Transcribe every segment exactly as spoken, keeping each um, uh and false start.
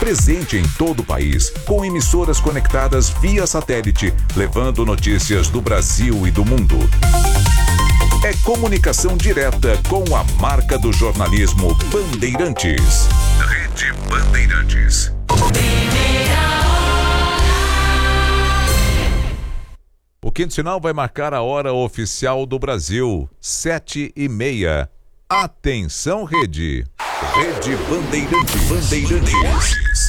presente em todo o país, com emissoras conectadas via satélite, levando notícias do Brasil e do mundo. É comunicação direta com a marca do jornalismo Bandeirantes. Rede Bandeirantes. O quinto sinal vai marcar a hora oficial do Brasil, sete e meia. Atenção, Rede. Rede Bandeirantes. Bandeirantes.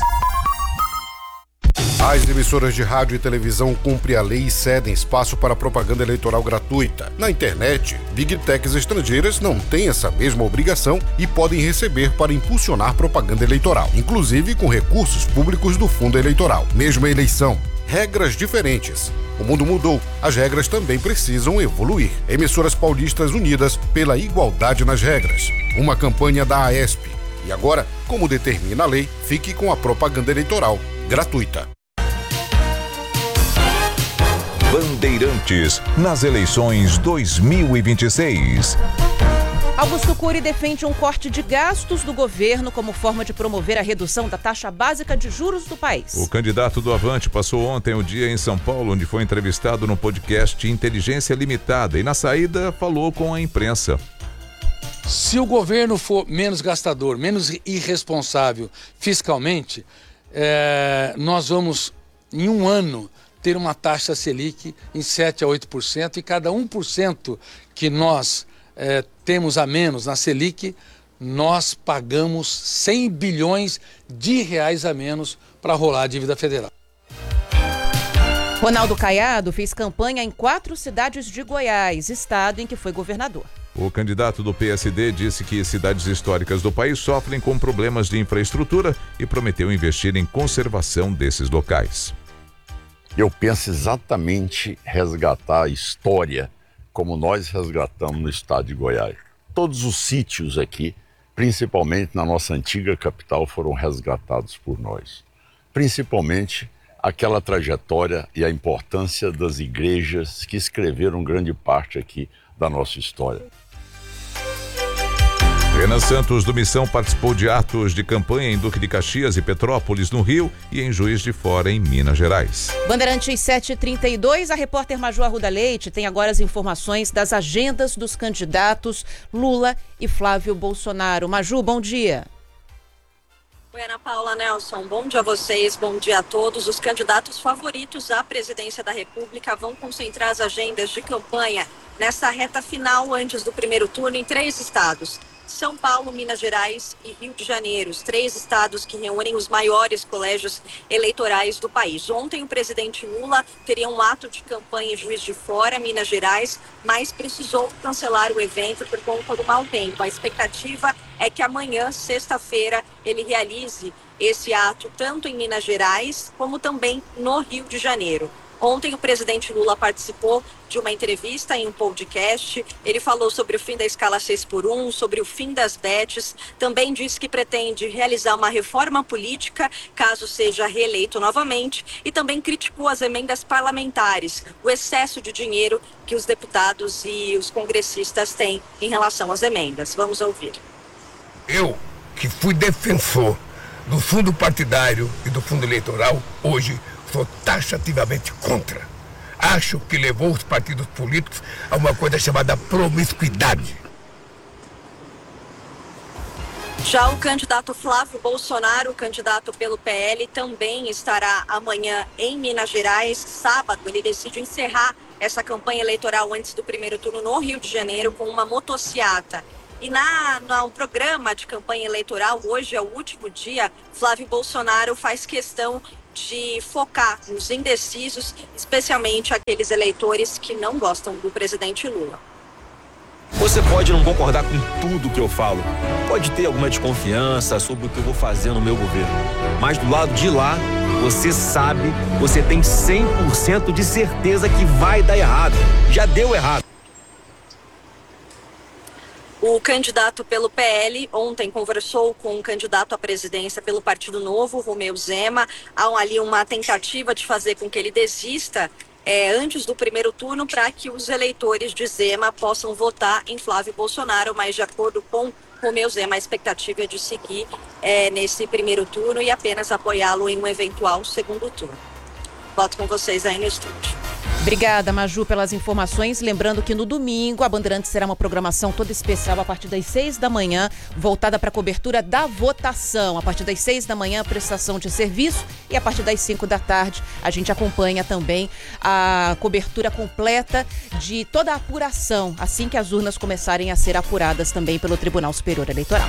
As emissoras de rádio e televisão cumprem a lei e cedem espaço para propaganda eleitoral gratuita. Na internet, Big Techs estrangeiras não têm essa mesma obrigação e podem receber para impulsionar propaganda eleitoral, inclusive com recursos públicos do fundo eleitoral. Mesma eleição, regras diferentes. O mundo mudou, as regras também precisam evoluir. Emissoras paulistas unidas pela igualdade nas regras. Uma campanha da AESP. E agora, como determina a lei, fique com a propaganda eleitoral gratuita. Bandeirantes nas eleições dois mil e vinte e seis. Augusto Cury defende um corte de gastos do governo como forma de promover a redução da taxa básica de juros do país. O candidato do Avante passou ontem o dia em São Paulo, onde foi entrevistado no podcast Inteligência Limitada e na saída falou com a imprensa. Se o governo for menos gastador, menos irresponsável fiscalmente, é, nós vamos, em um ano, ter uma taxa Selic em sete a oito por cento e cada um por cento que nós é, temos a menos na Selic, nós pagamos cem bilhões de reais a menos para rolar a dívida federal. Ronaldo Caiado fez campanha em quatro cidades de Goiás, estado em que foi governador. O candidato do P S D disse que cidades históricas do país sofrem com problemas de infraestrutura e prometeu investir em conservação desses locais. Eu penso exatamente resgatar a história como nós resgatamos no estado de Goiás. Todos os sítios aqui, principalmente na nossa antiga capital, foram resgatados por nós. Principalmente aquela trajetória e a importância das igrejas que escreveram grande parte aqui da nossa história. Renan Santos, do Missão, participou de atos de campanha em Duque de Caxias e Petrópolis, no Rio, e em Juiz de Fora, em Minas Gerais. Bandeirantes sete e trinta e dois, a repórter Maju Arruda Leite tem agora as informações das agendas dos candidatos Lula e Flávio Bolsonaro. Maju, bom dia. Oi, Ana Paula, Nelson, bom dia a vocês, bom dia a todos. Os candidatos favoritos à presidência da República vão concentrar as agendas de campanha nessa reta final antes do primeiro turno em três estados: São Paulo, Minas Gerais e Rio de Janeiro, os três estados que reúnem os maiores colégios eleitorais do país. Ontem o presidente Lula teria um ato de campanha em Juiz de Fora, Minas Gerais, mas precisou cancelar o evento por conta do mau tempo. A expectativa é que amanhã, sexta-feira, ele realize esse ato tanto em Minas Gerais como também no Rio de Janeiro. Ontem o presidente Lula participou de uma entrevista em um podcast. Ele falou sobre o fim da escala seis por um, sobre o fim das bets. Também disse que pretende realizar uma reforma política caso seja reeleito novamente. E também criticou as emendas parlamentares, o excesso de dinheiro que os deputados e os congressistas têm em relação às emendas. Vamos ouvir. Eu, que fui defensor do fundo partidário e do fundo eleitoral, hoje sou taxativamente contra. Acho que levou os partidos políticos a uma coisa chamada promiscuidade. Já o candidato Flávio Bolsonaro, candidato pelo P L, também estará amanhã em Minas Gerais. Sábado, ele decide encerrar essa campanha eleitoral antes do primeiro turno no Rio de Janeiro com uma motociata. E na, no programa de campanha eleitoral, hoje é o último dia, Flávio Bolsonaro faz questão de focar nos indecisos, especialmente aqueles eleitores que não gostam do presidente Lula. Você pode não concordar com tudo que eu falo, pode ter alguma desconfiança sobre o que eu vou fazer no meu governo, mas do lado de lá, você sabe, você tem cem por cento de certeza que vai dar errado, já deu errado. O candidato pelo P L ontem conversou com o candidato à presidência pelo Partido Novo, Romeu Zema. Há ali uma tentativa de fazer com que ele desista é, antes do primeiro turno para que os eleitores de Zema possam votar em Flávio Bolsonaro, mas de acordo com Romeu Zema, a expectativa é de seguir é, nesse primeiro turno e apenas apoiá-lo em um eventual segundo turno. Volto com vocês aí no estúdio. Obrigada, Maju, pelas informações. Lembrando que no domingo a Bandeirantes terá uma programação toda especial a partir das seis da manhã, voltada para a cobertura da votação. A partir das seis da manhã, prestação de serviço, e a partir das cinco da tarde a gente acompanha também a cobertura completa de toda a apuração, assim que as urnas começarem a ser apuradas também pelo Tribunal Superior Eleitoral.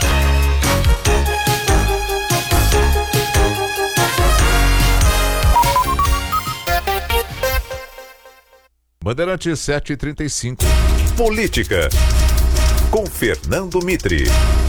Bandeirantes sete e trinta e cinco. Política, com Fernando Mitre.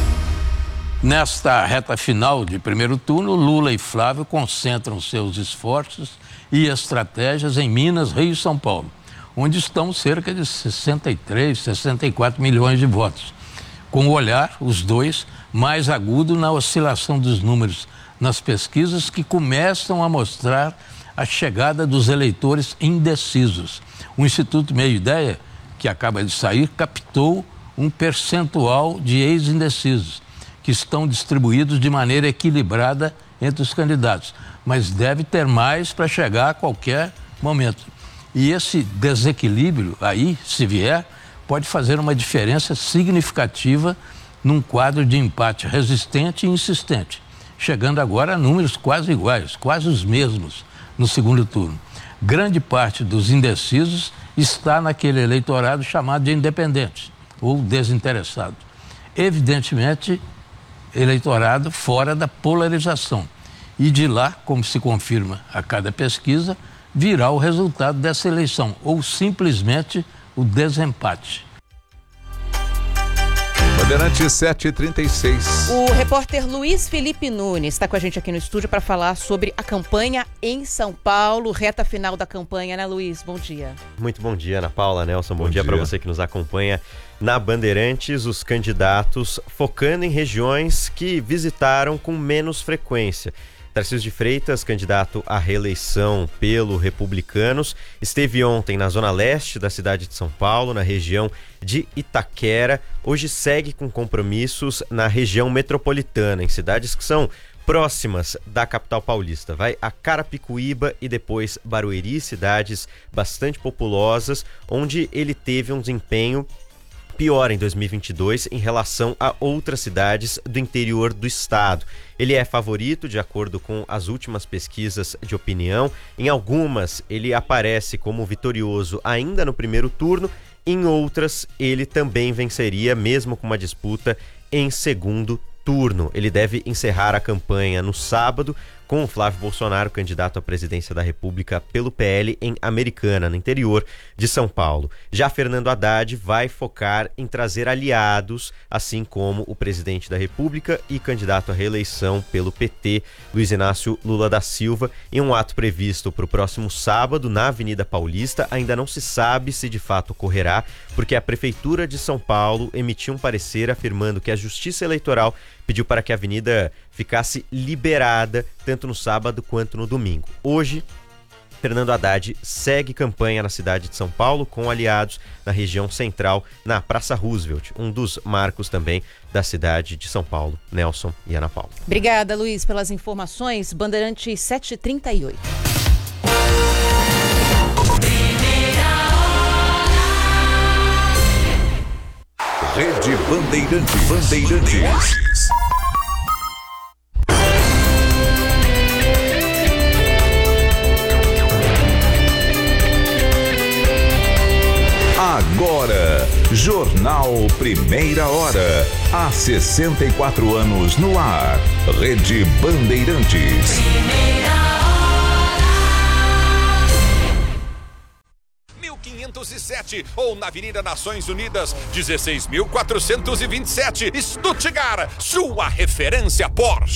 Nesta reta final de primeiro turno, Lula e Flávio concentram seus esforços e estratégias em Minas, Rio e São Paulo, onde estão cerca de sessenta e três, sessenta e quatro milhões de votos, com o olhar, os dois, mais agudo na oscilação dos números nas pesquisas que começam a mostrar a chegada dos eleitores indecisos. O Instituto Meio Ideia, que acaba de sair, captou um percentual de ex-indecisos, que estão distribuídos de maneira equilibrada entre os candidatos, mas deve ter mais para chegar a qualquer momento. E esse desequilíbrio aí, se vier, pode fazer uma diferença significativa num quadro de empate resistente e insistente, chegando agora a números quase iguais, quase os mesmos no segundo turno. Grande parte dos indecisos está naquele eleitorado chamado de independente ou desinteressado. Evidentemente, eleitorado fora da polarização. E de lá, como se confirma a cada pesquisa, virá o resultado dessa eleição, ou simplesmente o desempate. Bandeirantes sete e trinta e seis. O repórter Luiz Felipe Nunes está com a gente aqui no estúdio para falar sobre a campanha em São Paulo, reta final da campanha, né, Luiz? Bom dia. Muito bom dia, Ana Paula, Nelson. Bom, bom dia, dia. para você que nos acompanha na Bandeirantes. Os candidatos focando em regiões que visitaram com menos frequência. Tarcísio de Freitas, candidato à reeleição pelo Republicanos, esteve ontem na zona leste da cidade de São Paulo, na região de Itaquera. Hoje segue com compromissos na região metropolitana, em cidades que são próximas da capital paulista. Vai a Carapicuíba e depois Barueri, cidades bastante populosas, onde ele teve um desempenho pior em dois mil e vinte e dois em relação a outras cidades do interior do estado. Ele é favorito de acordo com as últimas pesquisas de opinião. Em algumas ele aparece como vitorioso ainda no primeiro turno, em outras ele também venceria mesmo com uma disputa em segundo turno. Ele deve encerrar a campanha no sábado com o Flávio Bolsonaro, candidato à presidência da República pelo P L em Americana, no interior de São Paulo. Já Fernando Haddad vai focar em trazer aliados, assim como o presidente da República e candidato à reeleição pelo P T, Luiz Inácio Lula da Silva, em um ato previsto para o próximo sábado na Avenida Paulista. Ainda não se sabe se de fato ocorrerá, porque a Prefeitura de São Paulo emitiu um parecer afirmando que a Justiça Eleitoral pediu para que a avenida ficasse liberada tanto no sábado quanto no domingo. Hoje, Fernando Haddad segue campanha na cidade de São Paulo com aliados na região central, na Praça Roosevelt, um dos marcos também da cidade de São Paulo. Nelson e Ana Paula. Obrigada, Luiz, pelas informações. Bandeirantes sete e trinta e oito. Rede Bandeirantes. Bandeirantes. Agora, Jornal Primeira Hora. Há sessenta e quatro anos no ar. Rede Bandeirantes. mil quinhentos e sete ou na Avenida Nações Unidas, dezesseis mil quatrocentos e vinte e sete, Stuttgart, sua referência Porsche.